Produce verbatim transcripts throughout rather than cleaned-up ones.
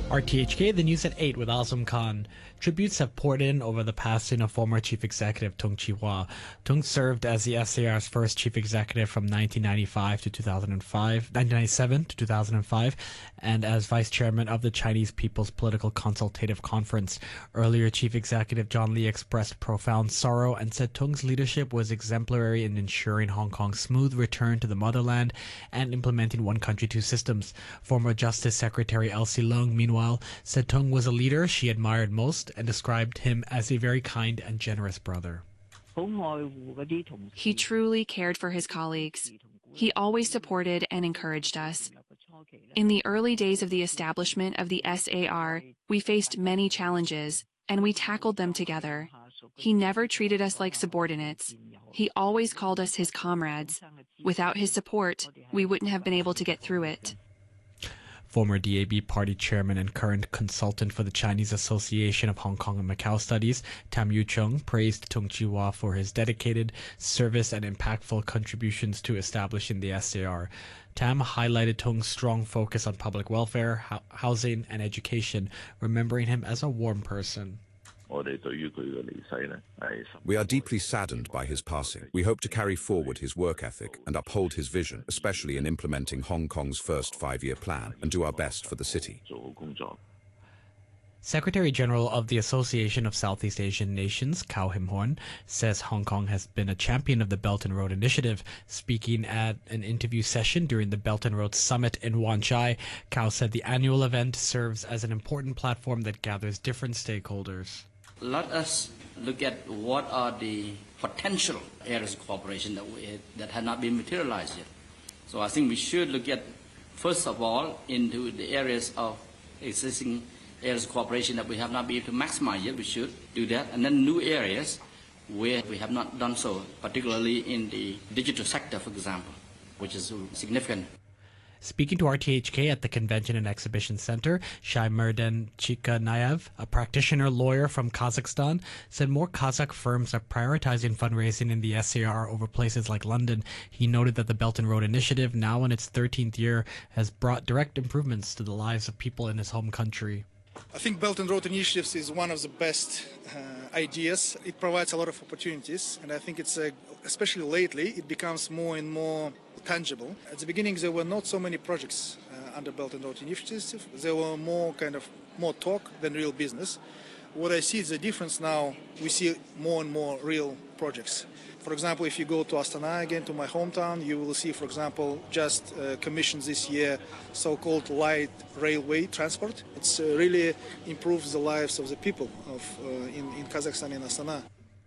R T H K, the news at eight with Azam Khan. Tributes have poured in over the passing of former Chief Executive Tung Chee-hwa. Tung served as the S A R's first Chief Executive from nineteen ninety-five to two thousand five, nineteen ninety-seven to two thousand five, and as Vice Chairman of the Chinese People's Political Consultative Conference. Earlier, Chief Executive John Lee expressed profound sorrow and said Tung's leadership was exemplary in ensuring Hong Kong's smooth return to the motherland and implementing one country, two systems. Former Justice Secretary Elsie Leung, meanwhile, said Tung was a leader she admired most and described him as a very kind and generous brother. He truly cared for his colleagues. He always supported and encouraged us. In the early days of the establishment of the S A R, we faced many challenges, and we tackled them together. He never treated us like subordinates. He always called us his comrades. Without his support, we wouldn't have been able to get through it. Former D A B party chairman and current consultant for the Chinese Association of Hong Kong and Macau Studies, Tam Yu Chung, praised Tung Chee-hwa for his dedicated service and impactful contributions to establishing the S A R. Tam highlighted Tung's strong focus on public welfare, ho- housing, and education, remembering him as a warm person. We are deeply saddened by his passing. We hope to carry forward his work ethic and uphold his vision, especially in implementing Hong Kong's first five-year plan, and do our best for the city. Secretary General of the Association of Southeast Asian Nations, Kao Him Horn, says Hong Kong has been a champion of the Belt and Road Initiative. Speaking at an interview session during the Belt and Road Summit in Wan Chai, Kao said the annual event serves as an important platform that gathers different stakeholders. Let us look at what are the potential areas of cooperation that we, that have not been materialized yet. So I think we should look at, first of all, into the areas of existing areas of cooperation that we have not been able to maximize yet. We should do that. And then new areas where we have not done so, particularly in the digital sector, for example, which is significant. Speaking to R T H K at the Convention and Exhibition Center, Shaimerden Chikanayev, a practitioner lawyer from Kazakhstan, said more Kazakh firms are prioritizing fundraising in the S A R over places like London. He noted that the Belt and Road Initiative, now in its thirteenth year, has brought direct improvements to the lives of people in his home country. I think Belt and Road Initiatives is one of the best uh, ideas. It provides a lot of opportunities, and I think it's, uh, especially lately, it becomes more and more tangible. At the beginning, there were not so many projects uh, under Belt and Road Initiatives. There were more kind of more talk than real business. What I see is the difference now. We see more and more real projects. For example, if you go to Astana again, to my hometown, you will see, for example, just uh, commissioned this year so-called light railway transport. It's uh, really improves the lives of the people of uh, in, in Kazakhstan and Astana.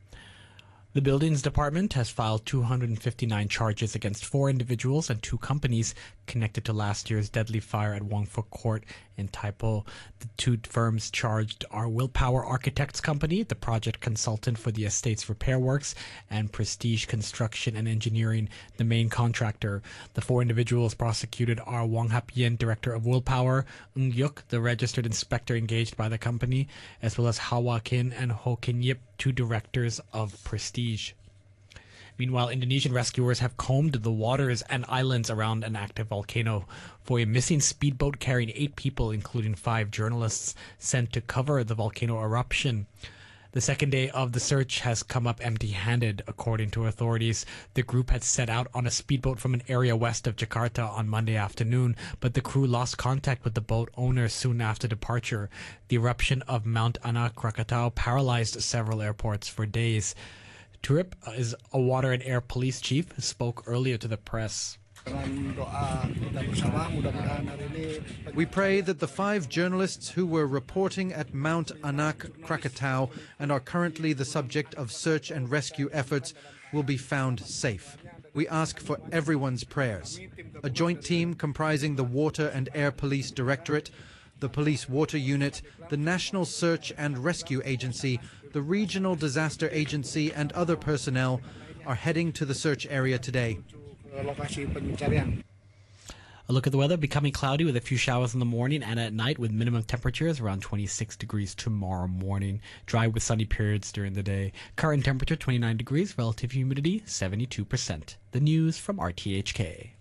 The Buildings Department has filed two hundred fifty-nine charges against four individuals and two companies connected to last year's deadly fire at Wongfuk Court in Taipo. The two firms charged are Willpower Architects Company, the project consultant for the estate's repair works, and Prestige Construction and Engineering, the main contractor. The four individuals prosecuted are Wang Hap-yin, director of Willpower, Ng Yuk, the registered inspector engaged by the company, as well as Hawa Kin and Ho Kin Yip, two directors of Prestige. Meanwhile, Indonesian rescuers have combed the waters and islands around an active volcano for a missing speedboat carrying eight people, including five journalists, sent to cover the volcano eruption. The second day of the search has come up empty-handed, according to authorities. The group had set out on a speedboat from an area west of Jakarta on Monday afternoon, but the crew lost contact with the boat owner soon after departure. The eruption of Mount Anak Krakatau paralyzed several airports for days. Turip is a water and air police chief who spoke earlier to the press. We pray that the five journalists who were reporting at Mount Anak Krakatau and are currently the subject of search and rescue efforts will be found safe. We ask for everyone's prayers. A joint team comprising the Water and Air Police Directorate, the Police Water Unit, the National Search and Rescue Agency, the Regional Disaster Agency and other personnel are heading to the search area today. A look at the weather: becoming cloudy with a few showers in the morning and at night, with minimum temperatures around twenty-six degrees tomorrow morning. Dry with sunny periods during the day. Current temperature twenty-nine degrees, relative humidity seventy-two percent. The news from R T H K.